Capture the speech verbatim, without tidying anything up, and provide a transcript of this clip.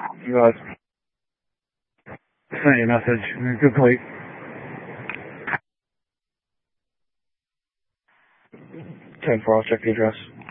You guys sent you a message. Complete. ten four, I'll check the address.